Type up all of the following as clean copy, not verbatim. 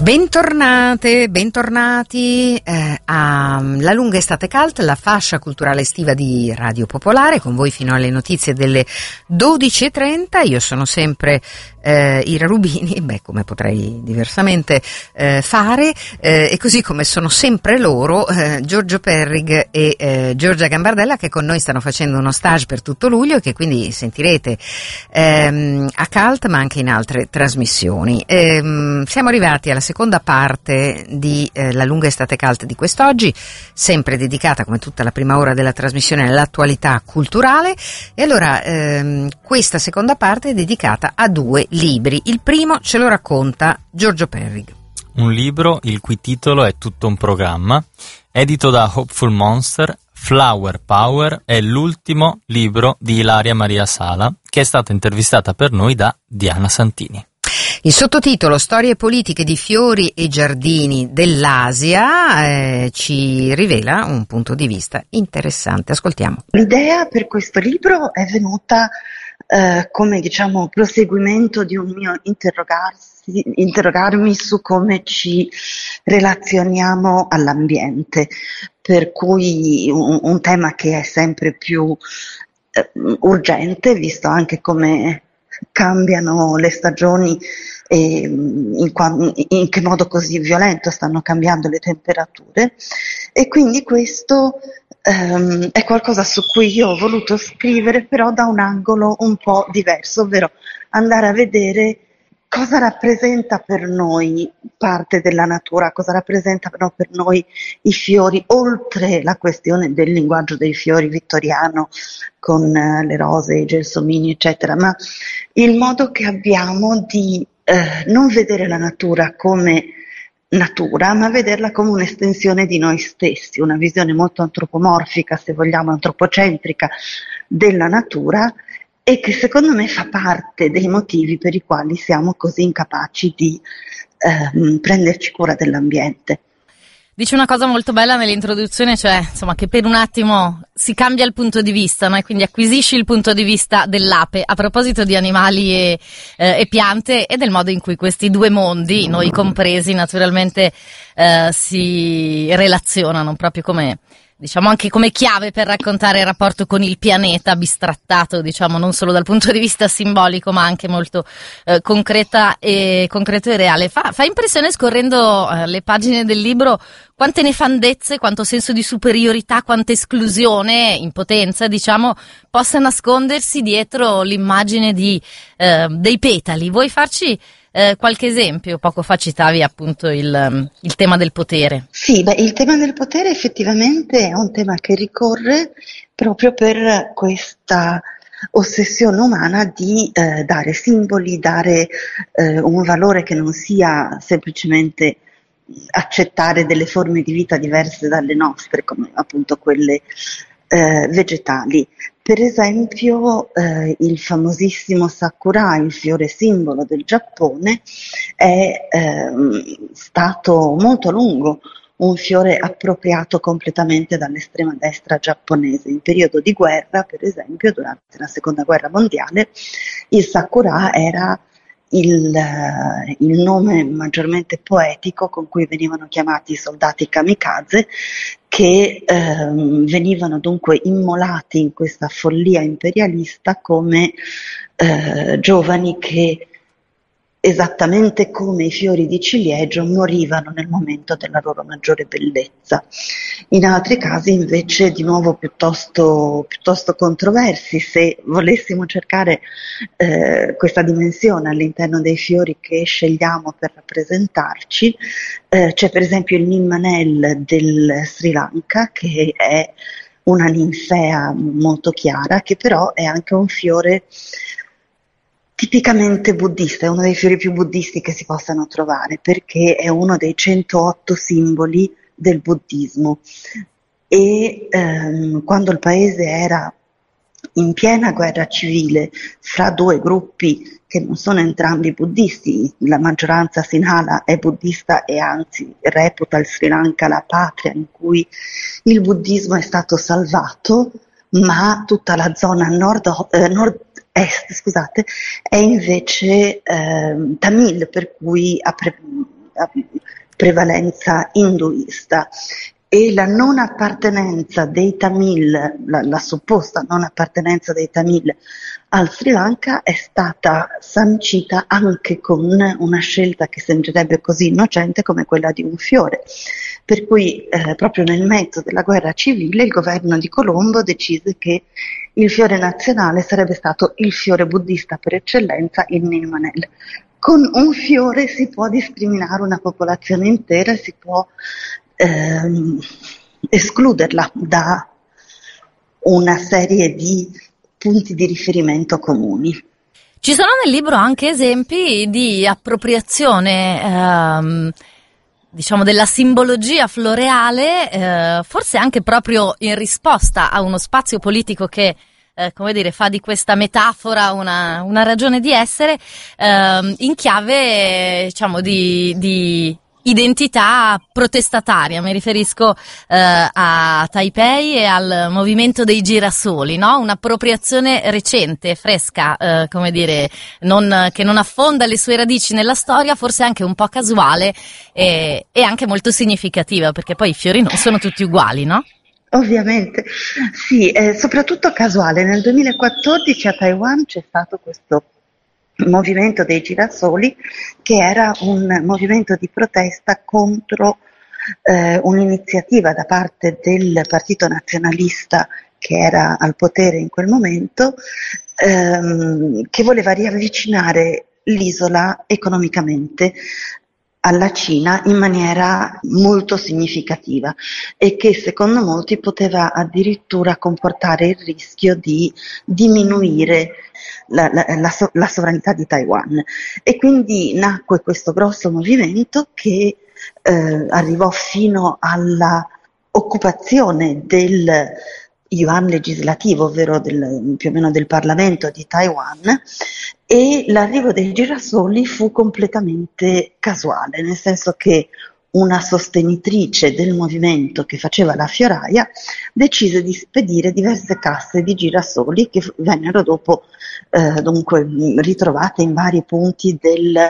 Bentornate, bentornati a La Lunga Estate Cult, la fascia culturale estiva di Radio Popolare, con voi fino alle notizie delle 12:30. Io sono sempre Ira Rubini, come potrei diversamente fare, e così come sono sempre loro, Giorgio Perrig e Giorgia Gambardella, che con noi stanno facendo uno stage per tutto luglio e che quindi sentirete a Cult ma anche in altre trasmissioni. Siamo arrivati alla seconda parte di La Lunga Estate Cult di quest'oggi, sempre dedicata come tutta la prima ora della trasmissione all'attualità culturale, e allora questa seconda parte è dedicata a due libri. Il primo ce lo racconta Giorgio Perrig. Un libro il cui titolo è Tutto un programma, edito da Hopeful Monster. Flower Power è l'ultimo libro di Ilaria Maria Sala, che è stata intervistata per noi da Diana Santini. Il sottotitolo Storie politiche di fiori e giardini dell'Asia ci rivela un punto di vista interessante. Ascoltiamo. L'idea per questo libro è venuta come proseguimento di un mio interrogarmi su come ci relazioniamo all'ambiente, per cui un tema che è sempre più urgente, visto anche come cambiano le stagioni e in che modo così violento stanno cambiando le temperature, e quindi questo è qualcosa su cui io ho voluto scrivere, però da un angolo un po' diverso, ovvero andare a vedere cosa rappresenta per noi parte della natura, cosa rappresentano per noi i fiori, oltre la questione del linguaggio dei fiori vittoriano con le rose, i gelsomini, eccetera, ma il modo che abbiamo di non vedere la natura come natura, ma vederla come un'estensione di noi stessi, una visione molto antropomorfica, se vogliamo, antropocentrica della natura, e che secondo me fa parte dei motivi per i quali siamo così incapaci di prenderci cura dell'ambiente. Dice una cosa molto bella nell'introduzione, cioè che per un attimo si cambia il punto di vista, no? E quindi acquisisci il punto di vista dell'ape a proposito di animali e piante, e del modo in cui questi due mondi, noi compresi naturalmente, si relazionano proprio come, anche come chiave per raccontare il rapporto con il pianeta bistrattato, non solo dal punto di vista simbolico, ma anche molto concreto e reale. Fa impressione, scorrendo le pagine del libro, quante nefandezze, quanto senso di superiorità, quanta esclusione, impotenza, possa nascondersi dietro l'immagine dei petali. Vuoi farci qualche esempio? Poco fa citavi appunto il tema del potere. Sì, il tema del potere effettivamente è un tema che ricorre proprio per questa ossessione umana di dare simboli, dare un valore che non sia semplicemente accettare delle forme di vita diverse dalle nostre, come appunto quelle vegetali. Per esempio il famosissimo sakura, il fiore simbolo del Giappone, è stato molto a lungo un fiore appropriato completamente dall'estrema destra giapponese. In periodo di guerra, per esempio, durante la seconda guerra mondiale, il sakura era il nome maggiormente poetico con cui venivano chiamati i soldati kamikaze, che venivano dunque immolati in questa follia imperialista come giovani che, esattamente come i fiori di ciliegio, morivano nel momento della loro maggiore bellezza. In altri casi invece, di nuovo piuttosto controversi, se volessimo cercare questa dimensione all'interno dei fiori che scegliamo per rappresentarci, c'è per esempio il Nimmanel del Sri Lanka, che è una ninfea molto chiara, che però è anche un fiore tipicamente buddista, è uno dei fiori più buddisti che si possano trovare, perché è uno dei 108 simboli del buddismo, e quando il paese era in piena guerra civile fra due gruppi che non sono entrambi buddisti, la maggioranza Sinhala è buddista e anzi reputa il Sri Lanka la patria in cui il buddismo è stato salvato, ma tutta la zona nord-est, è invece Tamil, per cui prevalenza induista, e la non appartenenza dei Tamil, la supposta non appartenenza dei Tamil al Sri Lanka è stata sancita anche con una scelta che sembrerebbe così innocente come quella di un fiore. Per cui proprio nel mezzo della guerra civile il governo di Colombo decise che il fiore nazionale sarebbe stato il fiore buddista per eccellenza, il Nilmanel. Con un fiore si può discriminare una popolazione intera, si può escluderla da una serie di punti di riferimento comuni. Ci sono nel libro anche esempi di appropriazione diciamo della simbologia floreale, forse anche proprio in risposta a uno spazio politico che come dire, fa di questa metafora una ragione di essere, in chiave diciamo di identità protestataria. Mi riferisco a Taipei e al movimento dei girasoli, no? Un'appropriazione recente, fresca, come dire, che non affonda le sue radici nella storia, forse anche un po' casuale e anche molto significativa, perché poi i fiori non sono tutti uguali, no? Ovviamente, sì, soprattutto casuale. Nel 2014 a Taiwan c'è stato questo movimento dei girasoli, che era un movimento di protesta contro un'iniziativa da parte del partito nazionalista che era al potere in quel momento, che voleva riavvicinare l'isola economicamente alla Cina in maniera molto significativa, e che secondo molti poteva addirittura comportare il rischio di diminuire la sovranità di Taiwan. E quindi nacque questo grosso movimento che arrivò fino alla occupazione del yuan legislativo, ovvero più o meno del Parlamento di Taiwan, e l'arrivo dei girasoli fu completamente casuale, nel senso che una sostenitrice del movimento che faceva la fioraia decise di spedire diverse casse di girasoli che vennero dopo dunque ritrovate in vari punti del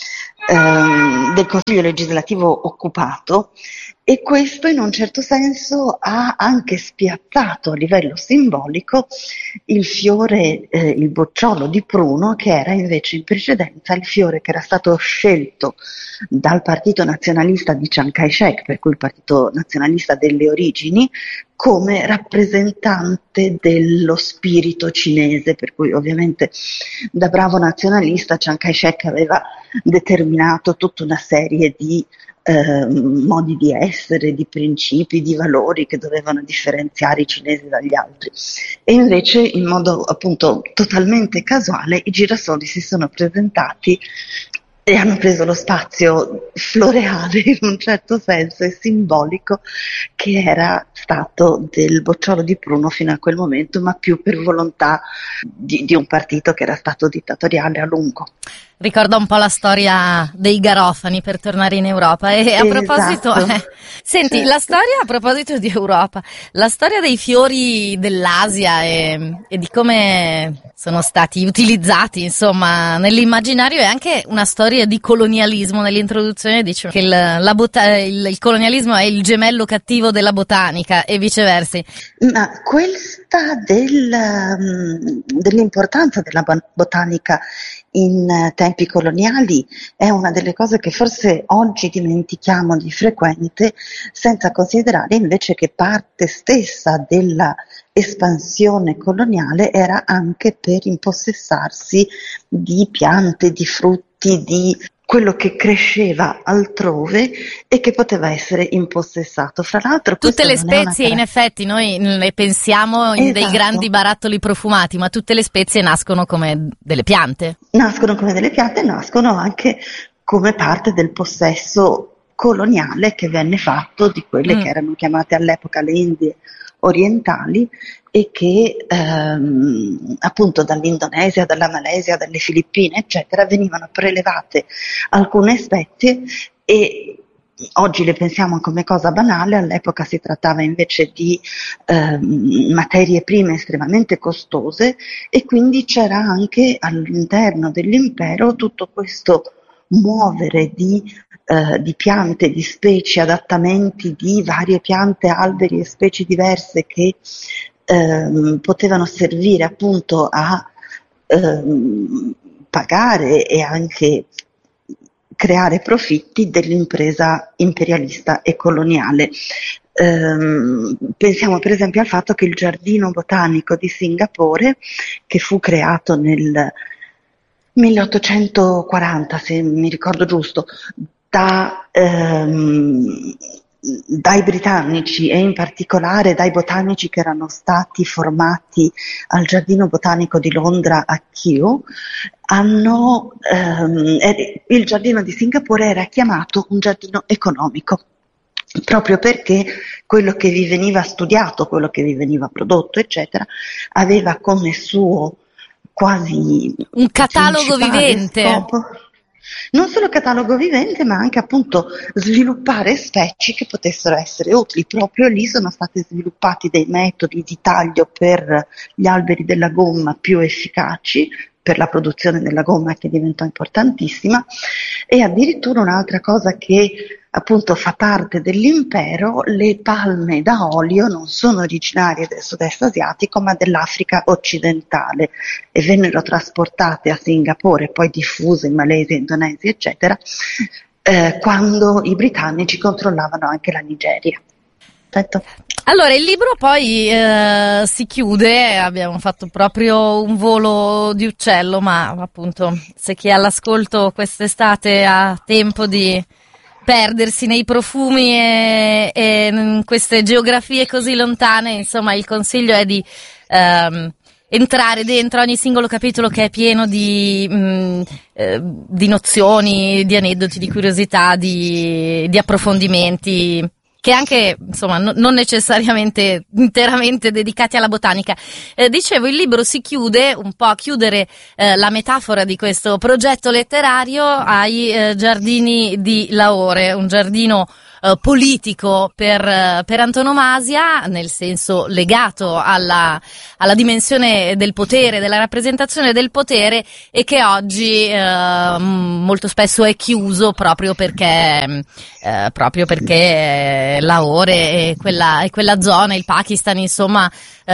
Consiglio legislativo occupato, e questo in un certo senso ha anche spiazzato a livello simbolico il fiore, il bocciolo di pruno, che era invece in precedenza il fiore che era stato scelto dal partito nazionalista di Chiang Kai-shek, per cui il partito nazionalista delle origini, come rappresentante dello spirito cinese, per cui ovviamente da bravo nazionalista Chiang Kai-shek aveva determinato tutta una serie di modi di essere, di principi, di valori che dovevano differenziare i cinesi dagli altri. E invece in modo appunto totalmente casuale i girasoli si sono presentati e hanno preso lo spazio floreale in un certo senso e simbolico che era stato del bocciolo di pruno fino a quel momento, ma più per volontà di un partito che era stato dittatoriale a lungo. Ricorda un po' la storia dei garofani, per tornare in Europa. E a proposito, senti, certo. La storia, a proposito di Europa, la storia dei fiori dell'Asia e di come sono stati utilizzati, insomma, nell'immaginario, è anche una storia di colonialismo. Nell'introduzione dice che il colonialismo è il gemello cattivo della botanica e viceversa. Ma questa dell'importanza della botanica in tempi coloniali è una delle cose che forse oggi dimentichiamo di frequente, senza considerare invece che parte stessa della espansione coloniale era anche per impossessarsi di piante, di frutti, di quello che cresceva altrove e che poteva essere impossessato. Fra l'altro tutte le spezie, in effetti noi ne pensiamo in dei grandi barattoli profumati, ma tutte le spezie nascono come delle piante. Nascono come delle piante, nascono anche come parte del possesso coloniale che venne fatto di quelle che erano chiamate all'epoca le Indie orientali, e che appunto dall'Indonesia, dalla Malesia, dalle Filippine eccetera venivano prelevate alcune spezie, e oggi le pensiamo come cosa banale, all'epoca si trattava invece di materie prime estremamente costose, e quindi c'era anche all'interno dell'impero tutto questo muovere di piante, di specie, adattamenti di varie piante, alberi e specie diverse che potevano servire appunto a pagare e anche creare profitti dell'impresa imperialista e coloniale. Pensiamo per esempio al fatto che il giardino botanico di Singapore, che fu creato nel 1840, se mi ricordo giusto, dai britannici e in particolare dai botanici che erano stati formati al Giardino Botanico di Londra a Kew, il giardino di Singapore era chiamato un giardino economico, proprio perché quello che vi veniva studiato, quello che vi veniva prodotto, eccetera, aveva come suo quasi un catalogo vivente. Scopo, non solo catalogo vivente, ma anche appunto sviluppare specie che potessero essere utili. Proprio lì sono stati sviluppati dei metodi di taglio per gli alberi della gomma più efficaci per la produzione della gomma, che diventò importantissima, e addirittura un'altra cosa che appunto fa parte dell'impero: le palme da olio non sono originarie del sud-est asiatico ma dell'Africa occidentale e vennero trasportate a Singapore e poi diffuse in Malesia, Indonesia eccetera, quando i britannici controllavano anche la Nigeria. Perfetto. Allora, il libro poi si chiude, abbiamo fatto proprio un volo di uccello, ma appunto se chi è all'ascolto quest'estate ha tempo di perdersi nei profumi e in queste geografie così lontane, insomma il consiglio è di entrare dentro ogni singolo capitolo, che è pieno di nozioni, di aneddoti, di curiosità, di approfondimenti, che anche, insomma, non necessariamente interamente dedicati alla botanica. Dicevo, il libro si chiude, un po' a chiudere la metafora di questo progetto letterario, ai giardini di Lahore, un giardino politico per antonomasia, nel senso legato alla dimensione del potere, della rappresentazione del potere, e che oggi molto spesso è chiuso proprio perché Lahore e quella zona, il Pakistan, insomma,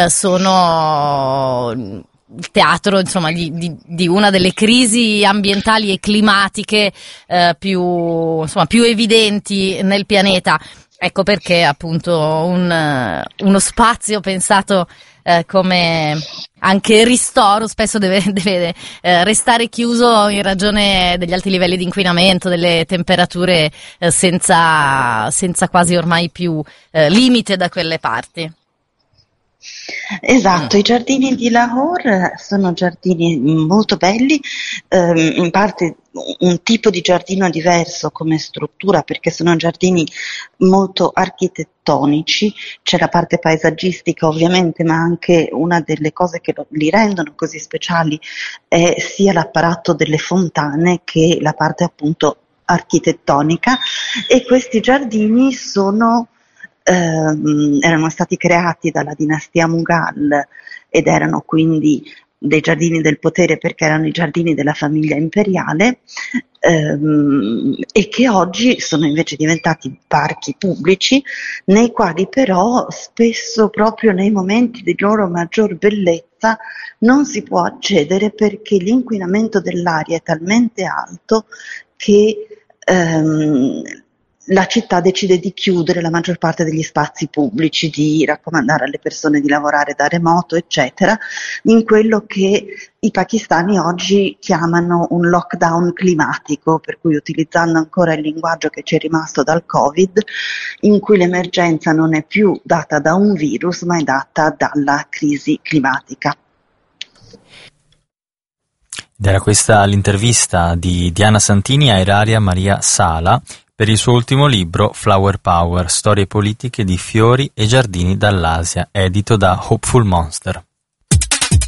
sono il teatro, insomma, di una delle crisi ambientali e climatiche più evidenti nel pianeta. Ecco perché appunto uno spazio pensato come anche ristoro spesso deve restare chiuso in ragione degli alti livelli di inquinamento, delle temperature senza quasi ormai più limite da quelle parti. Esatto, i giardini di Lahore sono giardini molto belli, in parte un tipo di giardino diverso come struttura, perché sono giardini molto architettonici. C'è la parte paesaggistica ovviamente, ma anche una delle cose che li rendono così speciali è sia l'apparato delle fontane che la parte appunto architettonica, e questi giardini erano stati creati dalla dinastia Mughal ed erano quindi dei giardini del potere, perché erano i giardini della famiglia imperiale, e che oggi sono invece diventati parchi pubblici, nei quali però spesso proprio nei momenti di loro maggior bellezza non si può accedere, perché l'inquinamento dell'aria è talmente alto che la città decide di chiudere la maggior parte degli spazi pubblici, di raccomandare alle persone di lavorare da remoto, eccetera, in quello che i pakistani oggi chiamano un lockdown climatico, per cui, utilizzando ancora il linguaggio che ci è rimasto dal Covid, in cui l'emergenza non è più data da un virus, ma è data dalla crisi climatica. Ed era questa l'intervista di Diana Santini a Ilaria Maria Sala per il suo ultimo libro Flower Power, storie politiche di fiori e giardini dall'Asia, edito da Hopeful Monster.